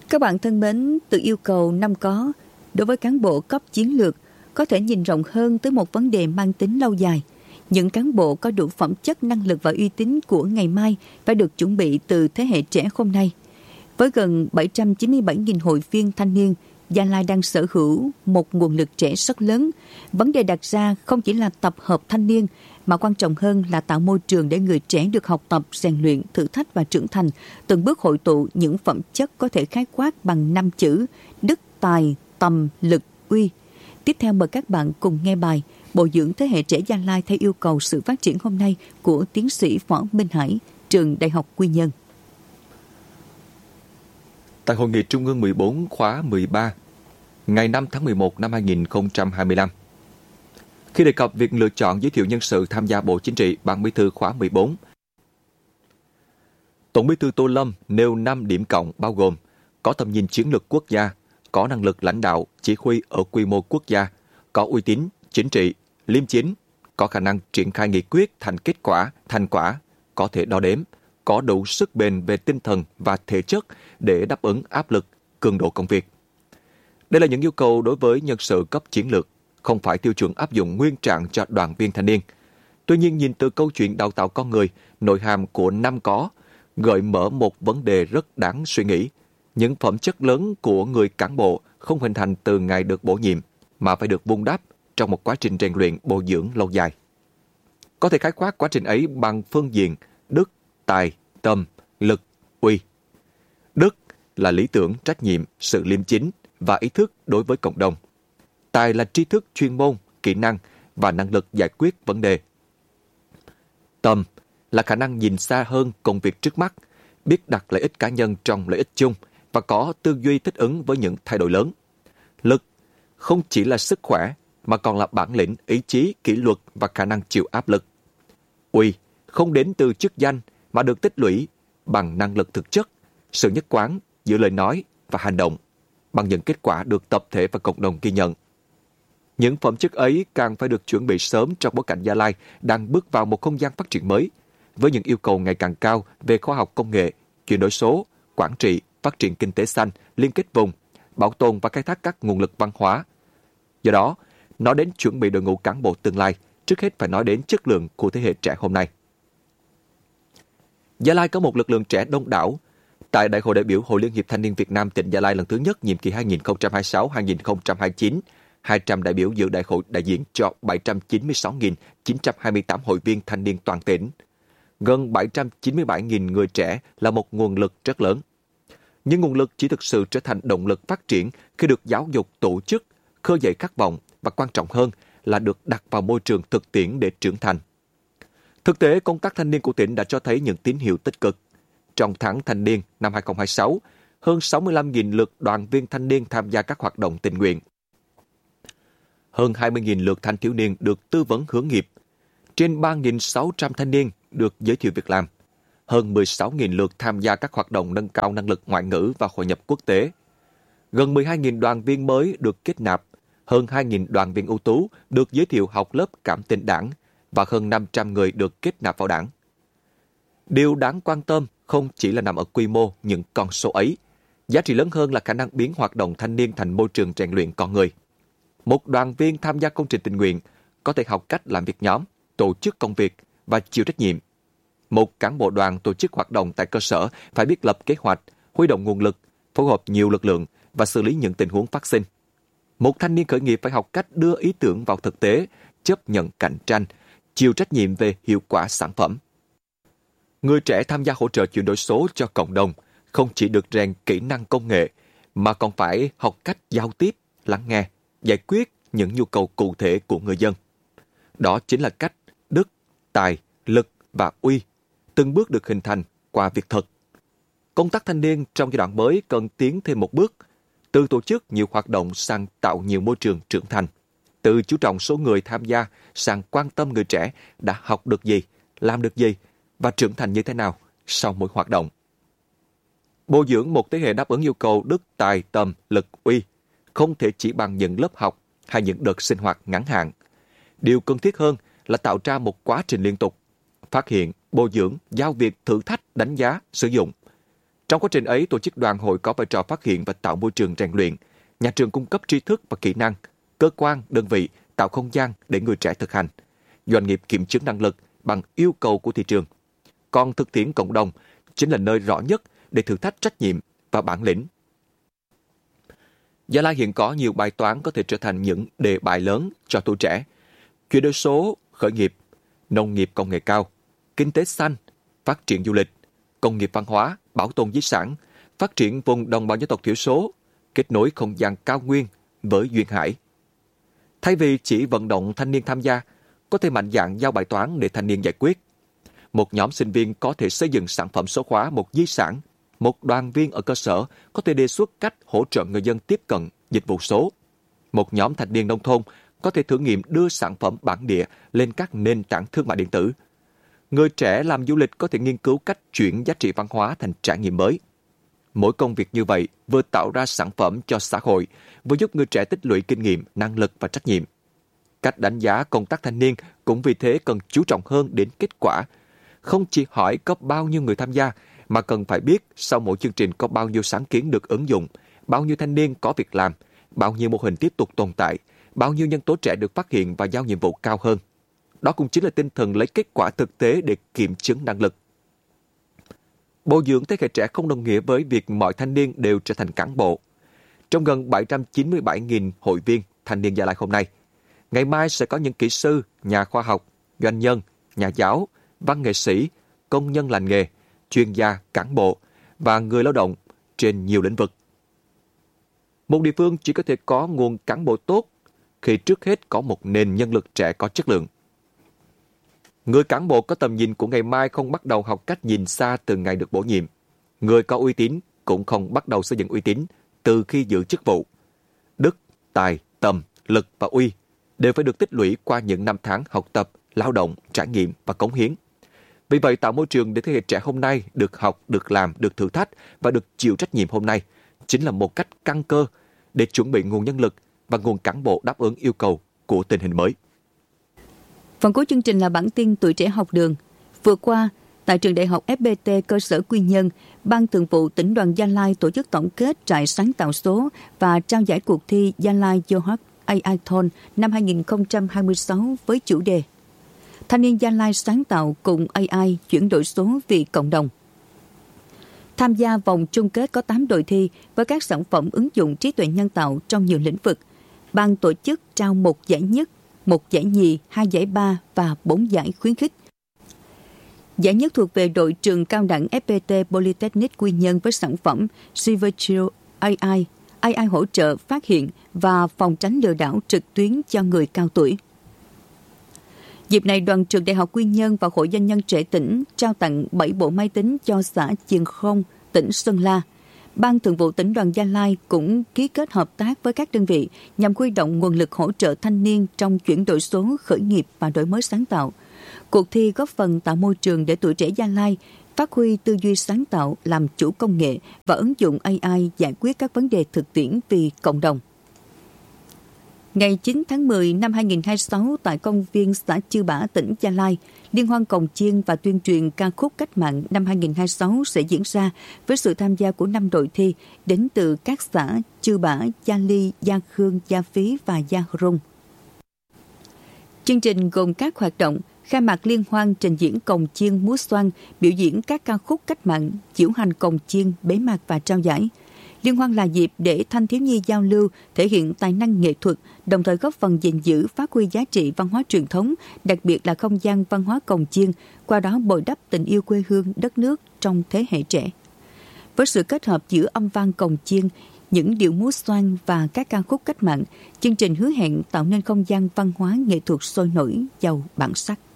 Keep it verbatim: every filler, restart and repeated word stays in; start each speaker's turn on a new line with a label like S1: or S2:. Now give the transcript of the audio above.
S1: Các bạn thân mến, từ yêu cầu năm có, đối với cán bộ cấp chiến lược, có thể nhìn rộng hơn tới một vấn đề mang tính lâu dài. Những cán bộ có đủ phẩm chất, năng lực và uy tín của ngày mai phải được chuẩn bị từ thế hệ trẻ hôm nay. Với gần bảy trăm chín mươi bảy nghìn hội viên thanh niên, Gia Lai đang sở hữu một nguồn lực trẻ rất lớn. Vấn đề đặt ra không chỉ là tập hợp thanh niên, mà quan trọng hơn là tạo môi trường để người trẻ được học tập, rèn luyện, thử thách và trưởng thành, từng bước hội tụ những phẩm chất có thể khái quát bằng năm chữ: đức, tài, tầm, lực, uy. Tiếp theo mời các bạn cùng nghe bài Bồi dưỡng thế hệ trẻ Gia Lai theo yêu cầu sự phát triển hôm nay của tiến sĩ Võ Minh Hải, trường Đại học Quy Nhơn.
S2: Tại Hội nghị Trung ương mười bốn khóa mười ba, ngày năm tháng mười một năm hai nghìn không trăm hai mươi lăm, khi đề cập việc lựa chọn giới thiệu nhân sự tham gia Bộ Chính trị Ban Bí thư khóa mười bốn, Tổng Bí thư Tô Lâm nêu năm điểm cộng bao gồm có tầm nhìn chiến lược quốc gia, có năng lực lãnh đạo, chỉ huy ở quy mô quốc gia, có uy tín, chính trị, liêm chính, có khả năng triển khai nghị quyết thành kết quả, thành quả, có thể đo đếm, có đủ sức bền về tinh thần và thể chất để đáp ứng áp lực, cường độ công việc. Đây là những yêu cầu đối với nhân sự cấp chiến lược, không phải tiêu chuẩn áp dụng nguyên trạng cho đoàn viên thanh niên. Tuy nhiên, nhìn từ câu chuyện đào tạo con người, nội hàm của năm có, gợi mở một vấn đề rất đáng suy nghĩ. Những phẩm chất lớn của người cán bộ không hình thành từ ngày được bổ nhiệm, mà phải được vun đắp trong một quá trình rèn luyện bồi dưỡng lâu dài. Có thể khái quát quá trình ấy bằng phương diện đức, tài, tâm, lực, uy. Đức là lý tưởng, trách nhiệm, sự liêm chính và ý thức đối với cộng đồng. Tài là tri thức chuyên môn, kỹ năng và năng lực giải quyết vấn đề. Tâm là khả năng nhìn xa hơn công việc trước mắt, biết đặt lợi ích cá nhân trong lợi ích chung và có tư duy thích ứng với những thay đổi lớn. Lực không chỉ là sức khỏe mà còn là bản lĩnh, ý chí, kỷ luật và khả năng chịu áp lực. Uy không đến từ chức danh mà được tích lũy bằng năng lực thực chất, sự nhất quán giữa lời nói và hành động, bằng những kết quả được tập thể và cộng đồng ghi nhận. Những phẩm chất ấy càng phải được chuẩn bị sớm trong bối cảnh Gia Lai đang bước vào một không gian phát triển mới, với những yêu cầu ngày càng cao về khoa học công nghệ, chuyển đổi số, quản trị, phát triển kinh tế xanh, liên kết vùng, bảo tồn và khai thác các nguồn lực văn hóa. Do đó, nói đến chuẩn bị đội ngũ cán bộ tương lai, trước hết phải nói đến chất lượng của thế hệ trẻ hôm nay. Gia Lai có một lực lượng trẻ đông đảo. Tại Đại hội đại biểu Hội Liên hiệp Thanh niên Việt Nam tỉnh Gia Lai lần thứ nhất nhiệm kỳ hai nghìn không trăm hai mươi sáu đến hai nghìn không trăm hai mươi chín, hai trăm đại biểu dự đại hội đại diện cho bảy trăm chín mươi sáu nghìn chín trăm hai mươi tám hội viên thanh niên toàn tỉnh. Gần bảy trăm chín mươi bảy nghìn người trẻ là một nguồn lực rất lớn. Nhưng nguồn lực chỉ thực sự trở thành động lực phát triển khi được giáo dục tổ chức, khơi dậy khát vọng và quan trọng hơn là được đặt vào môi trường thực tiễn để trưởng thành. Thực tế, công tác thanh niên của tỉnh đã cho thấy những tín hiệu tích cực. Trong tháng thanh niên năm hai nghìn không trăm hai mươi sáu, hơn sáu mươi lăm nghìn lượt đoàn viên thanh niên tham gia các hoạt động tình nguyện. Hơn hai mươi nghìn lượt thanh thiếu niên được tư vấn hướng nghiệp. Trên ba nghìn sáu trăm thanh niên được giới thiệu việc làm. Hơn mười sáu nghìn lượt tham gia các hoạt động nâng cao năng lực ngoại ngữ và hội nhập quốc tế. Gần mười hai nghìn đoàn viên mới được kết nạp. Hơn hai nghìn đoàn viên ưu tú được giới thiệu học lớp cảm tình đảng và hơn năm trăm người được kết nạp vào đảng. Điều đáng quan tâm không chỉ là nằm ở quy mô những con số ấy. Giá trị lớn hơn là khả năng biến hoạt động thanh niên thành môi trường rèn luyện con người. Một đoàn viên tham gia công trình tình nguyện có thể học cách làm việc nhóm, tổ chức công việc và chịu trách nhiệm. Một cán bộ đoàn tổ chức hoạt động tại cơ sở phải biết lập kế hoạch, huy động nguồn lực, phối hợp nhiều lực lượng và xử lý những tình huống phát sinh. Một thanh niên khởi nghiệp phải học cách đưa ý tưởng vào thực tế, chấp nhận cạnh tranh, chịu trách nhiệm về hiệu quả sản phẩm. Người trẻ tham gia hỗ trợ chuyển đổi số cho cộng đồng không chỉ được rèn kỹ năng công nghệ mà còn phải học cách giao tiếp, lắng nghe, giải quyết những nhu cầu cụ thể của người dân. Đó chính là cách đức, tài, lực và uy từng bước được hình thành qua việc thực. Công tác thanh niên trong giai đoạn mới cần tiến thêm một bước, từ tổ chức nhiều hoạt động sang tạo nhiều môi trường trưởng thành, từ chú trọng số người tham gia sang quan tâm người trẻ đã học được gì, làm được gì và trưởng thành như thế nào sau mỗi hoạt động. Bồi dưỡng một thế hệ đáp ứng yêu cầu đức, tài, tầm, lực, uy không thể chỉ bằng những lớp học hay những đợt sinh hoạt ngắn hạn. Điều cần thiết hơn là tạo ra một quá trình liên tục, phát hiện, bồi dưỡng, giao việc, thử thách, đánh giá, sử dụng. Trong quá trình ấy, tổ chức đoàn hội có vai trò phát hiện và tạo môi trường rèn luyện. Nhà trường cung cấp tri thức và kỹ năng. Cơ quan, đơn vị tạo không gian để người trẻ thực hành. Doanh nghiệp kiểm chứng năng lực bằng yêu cầu của thị trường. Còn thực tiễn cộng đồng chính là nơi rõ nhất để thử thách trách nhiệm và bản lĩnh. Gia Lai hiện có nhiều bài toán có thể trở thành những đề bài lớn cho tuổi trẻ. Chuyển đổi số, khởi nghiệp, nông nghiệp công nghệ cao, kinh tế xanh, phát triển du lịch, công nghiệp văn hóa, bảo tồn di sản, phát triển vùng đồng bào dân tộc thiểu số, kết nối không gian cao nguyên với duyên hải. Thay vì chỉ vận động thanh niên tham gia, có thể mạnh dạn giao bài toán để thanh niên giải quyết. Một nhóm sinh viên có thể xây dựng sản phẩm số hóa một di sản. Một đoàn viên ở cơ sở có thể đề xuất cách hỗ trợ người dân tiếp cận dịch vụ số. Một nhóm thanh niên nông thôn có thể thử nghiệm đưa sản phẩm bản địa lên các nền tảng thương mại điện tử. Người trẻ làm du lịch có thể nghiên cứu cách chuyển giá trị văn hóa thành trải nghiệm mới. Mỗi công việc như vậy vừa tạo ra sản phẩm cho xã hội, vừa giúp người trẻ tích lũy kinh nghiệm, năng lực và trách nhiệm. Cách đánh giá công tác thanh niên cũng vì thế cần chú trọng hơn đến kết quả. Không chỉ hỏi có bao nhiêu người tham gia, mà cần phải biết sau mỗi chương trình có bao nhiêu sáng kiến được ứng dụng, bao nhiêu thanh niên có việc làm, bao nhiêu mô hình tiếp tục tồn tại, bao nhiêu nhân tố trẻ được phát hiện và giao nhiệm vụ cao hơn. Đó cũng chính là tinh thần lấy kết quả thực tế để kiểm chứng năng lực. Bồi dưỡng thế hệ trẻ không đồng nghĩa với việc mọi thanh niên đều trở thành cán bộ. Trong gần bảy trăm chín mươi bảy nghìn hội viên thanh niên Gia Lai hôm nay, ngày mai sẽ có những kỹ sư, nhà khoa học, doanh nhân, nhà giáo, văn nghệ sĩ, công nhân lành nghề, chuyên gia, cán bộ và người lao động trên nhiều lĩnh vực. Một địa phương chỉ có thể có nguồn cán bộ tốt khi trước hết có một nền nhân lực trẻ có chất lượng. Người cán bộ có tầm nhìn của ngày mai không bắt đầu học cách nhìn xa từ ngày được bổ nhiệm. Người có uy tín cũng không bắt đầu xây dựng uy tín từ khi giữ chức vụ. Đức, tài, tầm, lực và uy đều phải được tích lũy qua những năm tháng học tập, lao động, trải nghiệm và cống hiến. Vì vậy, tạo môi trường để thế hệ trẻ hôm nay được học, được làm, được thử thách và được chịu trách nhiệm hôm nay chính là một cách căn cơ để chuẩn bị nguồn nhân lực và nguồn cán bộ đáp ứng yêu cầu của tình hình mới.
S1: Phần cuối chương trình là bản tin Tuổi Trẻ Học Đường. Vừa qua, tại trường Đại học ép pê tê cơ sở Quy Nhơn, Ban Thường vụ Tỉnh đoàn Gia Lai tổ chức tổng kết trại sáng tạo số và trao giải cuộc thi Gia Lai Yohart a i Thon năm hai không hai sáu với chủ đề Thanh niên Gia Lai sáng tạo cùng a i chuyển đổi số vì cộng đồng. Tham gia vòng chung kết có tám đội thi với các sản phẩm ứng dụng trí tuệ nhân tạo trong nhiều lĩnh vực. Ban tổ chức trao một giải nhất, một giải nhì, hai giải ba và bốn giải khuyến khích. Giải nhất thuộc về đội trường cao đẳng ép pê tê Polytechnic Quy Nhơn với sản phẩm Virtual a i, a i hỗ trợ phát hiện và phòng tránh lừa đảo trực tuyến cho người cao tuổi. Dịp này, đoàn trường Đại học Quy Nhơn và Hội Doanh nhân trẻ tỉnh trao tặng bảy bộ máy tính cho xã Chiền Không, tỉnh Sơn La. Ban Thường vụ Tỉnh đoàn Gia Lai cũng ký kết hợp tác với các đơn vị nhằm huy động nguồn lực hỗ trợ thanh niên trong chuyển đổi số, khởi nghiệp và đổi mới sáng tạo. Cuộc thi góp phần tạo môi trường để tuổi trẻ Gia Lai phát huy tư duy sáng tạo, làm chủ công nghệ và ứng dụng a i giải quyết các vấn đề thực tiễn vì cộng đồng. Ngày chín tháng mười năm hai nghìn không trăm hai mươi sáu tại công viên xã Chư Bả, tỉnh Gia Lai, Liên hoan cồng chiêng và tuyên truyền ca khúc cách mạng năm hai nghìn không trăm hai mươi sáu sẽ diễn ra với sự tham gia của năm đội thi đến từ các xã Chư Bả, Gia Ly, Gia Khương, Gia Phí và Gia Rung. Chương trình gồm các hoạt động khai mạc liên hoan, trình diễn cồng chiêng múa xoan, biểu diễn các ca khúc cách mạng, diễu hành cồng chiêng, bế mạc và trao giải. Liên hoan là dịp để thanh thiếu nhi giao lưu, thể hiện tài năng nghệ thuật, đồng thời góp phần gìn giữ, phát huy giá trị văn hóa truyền thống, đặc biệt là không gian văn hóa cồng chiêng, qua đó bồi đắp tình yêu quê hương, đất nước trong thế hệ trẻ. Với sự kết hợp giữa âm vang cồng chiêng, những điệu múa xoan và các ca khúc cách mạng, chương trình hứa hẹn tạo nên không gian văn hóa nghệ thuật sôi nổi, giàu bản sắc.